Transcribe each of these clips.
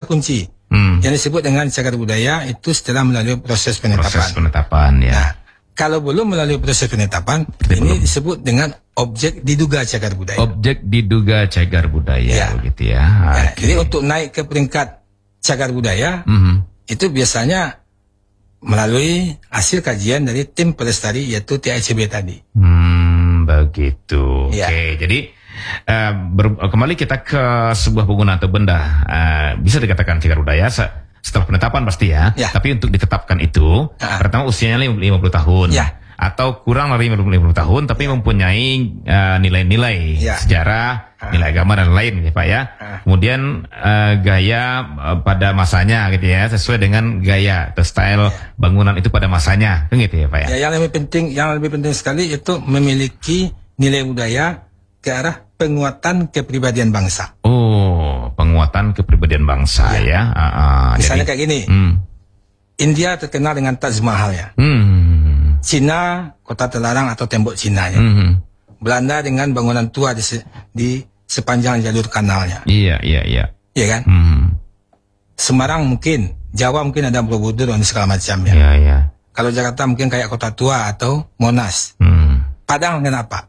kunci. Yang disebut dengan cagar budaya itu setelah melalui proses penetapan. Proses penetapan, ya. Nah, kalau belum melalui proses penetapan, ini disebut dengan objek diduga cagar budaya. Objek diduga cagar budaya, begitu ya. Okay. Jadi untuk naik ke peringkat cagar budaya, itu biasanya melalui hasil kajian dari tim pelestari yaitu TICB tadi. Begitu. Oke, jadi kembali kita ke sebuah bangunan atau benda, bisa dikatakan cagar budaya setelah penetapan pasti ya. Tapi untuk ditetapkan itu pertama usianya 50 tahun atau kurang dari 50 tahun tapi mempunyai nilai-nilai sejarah, nilai agama dan lain ya Pak ya. Kemudian gaya pada masanya gitu ya, sesuai dengan gaya atau style bangunan itu pada masanya, kan gitu ya Pak ya. Yang lebih penting sekali itu memiliki nilai budaya ke arah penguatan kepribadian bangsa. Oh, penguatan kepribadian bangsa ya. Misalnya kayak gini. India terkenal dengan Taj Mahal ya. Cina kota terlarang atau tembok Cina ya. Belanda dengan bangunan tua di sepanjang jalur kanalnya. Iya kan? Semarang mungkin, Jawa mungkin ada Borobudur dan segala macam ya. Kalau Jakarta mungkin kayak kota tua atau Monas. Padang kenapa?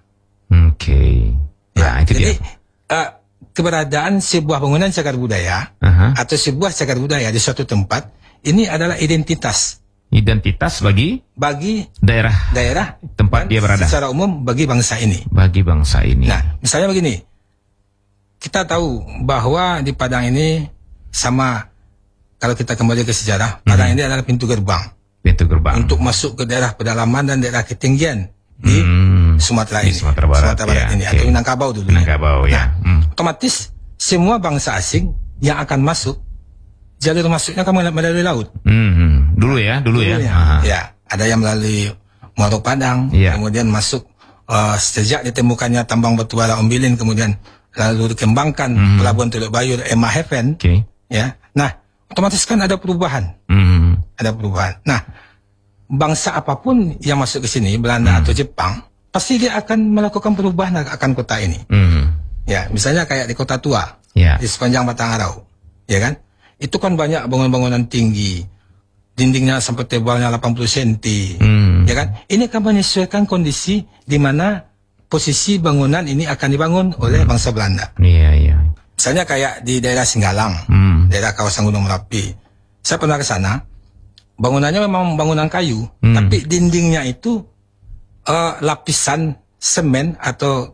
Jadi keberadaan sebuah bangunan cagar budaya atau sebuah cagar budaya di suatu tempat ini adalah identitas bagi daerah tempat dia berada. Secara umum bagi bangsa ini. Nah, misalnya begini. Kita tahu bahwa di Padang ini sama, kalau kita kembali ke sejarah, Padang ini adalah pintu gerbang untuk masuk ke daerah pedalaman dan daerah ketinggian di Sumatera ini, Sumatera Barat ini atau Minangkabau dulu. Otomatis semua bangsa asing yang akan masuk, jalur masuknya akan melalui laut. Dulu ya. Ada yang melalui Muaro Padang, kemudian masuk sejak ditemukannya tambang batu bara Ombilin, kemudian lalu dikembangkan pelabuhan Teluk Bayur, Emma Haven. Nah, otomatis kan ada perubahan. Nah, bangsa apapun yang masuk ke sini, Belanda atau Jepang, pasti dia akan melakukan perubahan akan kota ini. Misalnya kayak di Kota Tua, di sepanjang Batang Arau, ya kan? Itu kan banyak bangunan-bangunan tinggi, dindingnya sampai tebalnya 80 cm, ya kan? Ini akan menyesuaikan kondisi di mana posisi bangunan ini akan dibangun oleh bangsa Belanda. Misalnya kayak di daerah Singgalang, daerah kawasan Gunung Merapi. Saya pernah ke sana, bangunannya memang bangunan kayu, tapi dindingnya itu lapisan semen atau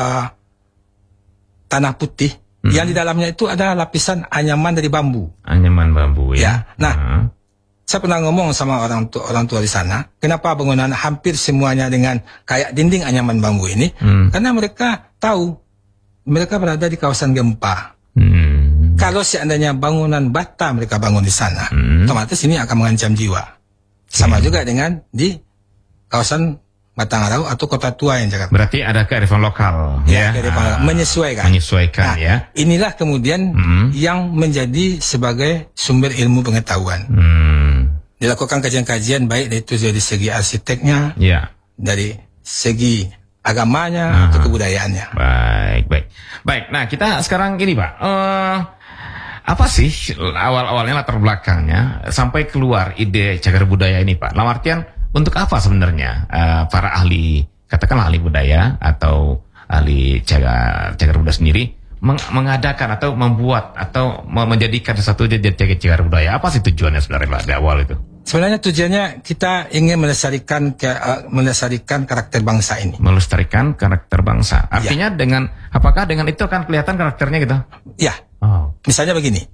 tanah putih. Yang di dalamnya itu ada lapisan anyaman dari bambu. Nah, saya pernah ngomong sama orang tua di sana, kenapa bangunan hampir semuanya dengan kayak dinding anyaman bambu ini? Karena mereka tahu mereka berada di kawasan gempa. Kalau seandainya bangunan bata mereka bangun di sana, otomatis ini akan mengancam jiwa. Sama juga dengan di kawasan Batang Arau atau Kota Tua yang Jakarta. Berarti ada kearifan lokal, menyesuaikan. Nah, inilah kemudian yang menjadi sebagai sumber ilmu pengetahuan. Dilakukan kajian-kajian baik itu dari segi arsiteknya, dari segi agamanya atau kebudayaannya. Baik. Nah, kita sekarang gini Pak, apa sih awal-awalnya latar belakangnya sampai keluar ide cagar budaya ini Pak? Dalam artian untuk apa sebenarnya para ahli, katakanlah ahli budaya atau ahli cagar budaya sendiri mengadakan atau membuat atau menjadikan sesuatu jadi cagar budaya? Apa sih tujuannya sebenarnya di awal itu? Sebenarnya tujuannya kita ingin melestarikan karakter bangsa ini. Melestarikan karakter bangsa. Artinya apakah dengan itu akan kelihatan karakternya gitu? Misalnya begini.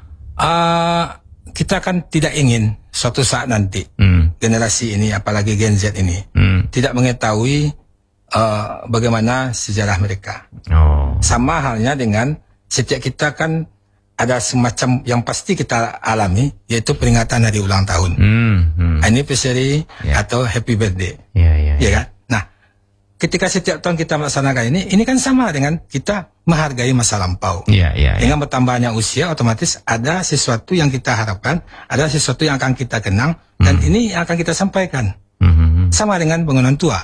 Kita kan tidak ingin suatu saat nanti generasi ini, apalagi Gen Z ini, tidak mengetahui bagaimana sejarah mereka. Sama halnya dengan setiap kita kan ada semacam yang pasti kita alami, yaitu peringatan hari ulang tahun, anniversary atau happy birthday, ya kan? Nah, ketika setiap tahun kita melaksanakan ini kan sama dengan kita menghargai masa lampau. Dengan bertambahnya usia, otomatis ada sesuatu yang kita harapkan, ada sesuatu yang akan kita kenang, dan ini yang akan kita sampaikan. Sama dengan bangunan tua.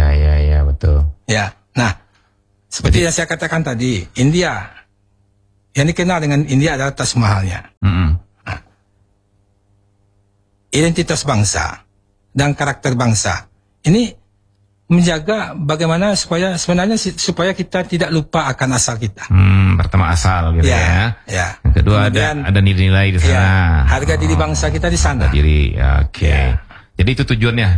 Betul. Nah, seperti yang saya katakan tadi, India yang dikenal dengan India adalah Taj Mahalnya. Nah, identitas bangsa dan karakter bangsa ini menjaga bagaimana supaya kita tidak lupa akan asal kita. Pertama asal gitu ya. Yang kedua kemudian, ada nilai-nilai di sana. Harga diri bangsa kita di sana. Harga diri, oke. Jadi itu tujuannya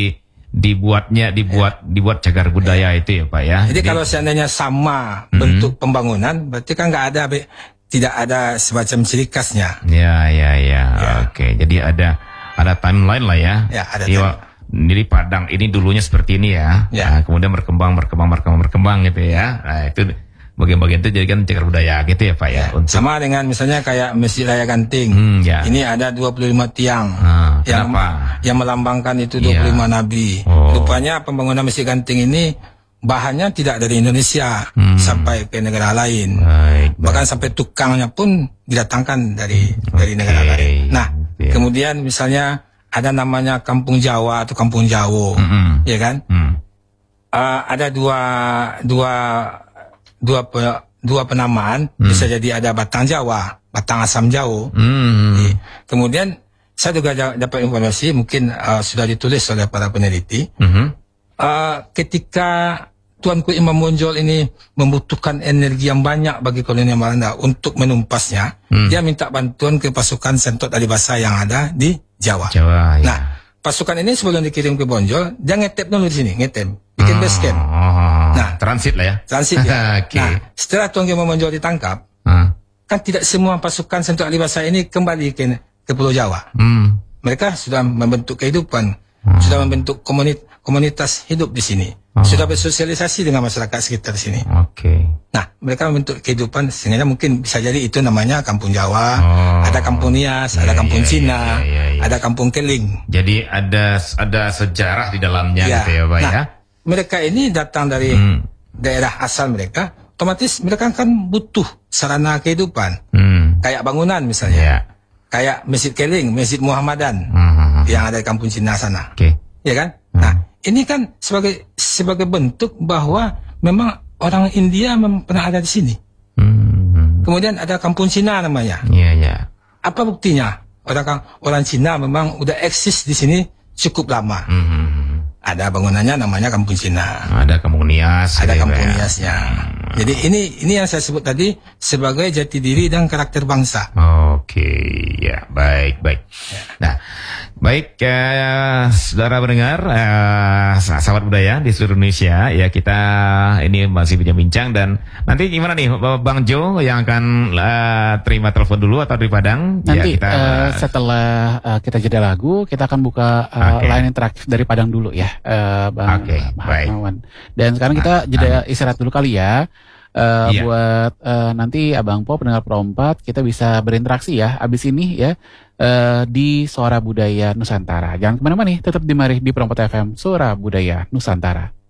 dibuat cagar budaya itu ya Pak ya. Jadi kalau seandainya sama bentuk pembangunan, berarti kan tidak ada semacam ciri khasnya. Oke. Jadi ada timeline lah ya. Ada Jadi Padang ini dulunya seperti ini ya. Nah, kemudian berkembang gitu ya. Nah, itu bagian-bagian itu jadikan cagar budaya gitu ya Pak ya. Sama dengan misalnya kayak Masjid Raya Ganting. Ini ada 25 tiang yang melambangkan itu 25 nabi. Rupanya pembangunan Masjid Ganting ini bahannya tidak dari Indonesia sampai ke negara lain. Bahkan sampai tukangnya pun didatangkan dari negara lain. Nah, kemudian misalnya ada namanya Kampung Jawa atau Kampung Jawo, ya kan? Ada dua penamaan, bisa jadi ada Batang Jawa, Batang Asam Jawo. Kemudian saya juga dapat informasi, mungkin sudah ditulis oleh para peneliti, ketika Tuanku Imam Bonjol ini membutuhkan energi yang banyak bagi kolonial Belanda untuk menumpasnya, dia minta bantuan ke pasukan Sentot Adibasa yang ada di Jawa. Nah, pasukan ini sebelum dikirim ke Bonjol, dia ngetep dulu di sini, bikin base camp. Nah, transit lah ya. Transit ya. Nah, setelah Tuanku Imam Bonjol ditangkap, kan tidak semua pasukan Sentot Adibasa ini kembali ke Pulau Jawa. Mereka sudah membentuk kehidupan, sudah membentuk komunitas hidup di sini. Sudah bersosialisasi dengan masyarakat sekitar sini. Nah, mereka membentuk kehidupan sehingga mungkin bisa jadi itu namanya Kampung Jawa, ada Kampung Nias, ada Kampung Cina, ada Kampung Keling. Jadi ada sejarah di dalamnya gitu ya Pak ya. Mereka ini datang dari daerah asal mereka, otomatis mereka kan butuh sarana kehidupan. Kayak bangunan misalnya. Kayak Masjid Keling, Masjid Muhammadan yang ada di Kampung Cina sana. Ya kan? Nah, ini kan sebagai bentuk bahwa memang orang India pernah ada di sini. Kemudian ada Kampung Cina namanya. Apa buktinya? Orang Cina memang udah eksis di sini cukup lama. Ada bangunannya namanya Kampung Cina. Ada Kampung Nias. Ada Kampung Niasnya. Jadi ini yang saya sebut tadi sebagai jati diri dan karakter bangsa. Ya, baik. Nah, baik, saudara pendengar, sahabat budaya di seluruh Indonesia, ya kita ini masih bincang-bincang dan nanti gimana nih, Bang Jo yang akan terima telepon dulu atau dari Padang? Nanti setelah kita jeda lagu, kita akan buka line interaktif dari Padang dulu ya, Bang Mahatmawan. Dan sekarang kita jeda istirahat dulu kali ya. Buat nanti Abang Po pendengar Pro 4 kita bisa berinteraksi ya abis ini ya di Suara Budaya Nusantara. Jangan kemana-mana nih, tetap di Pro 4 FM Suara Budaya Nusantara.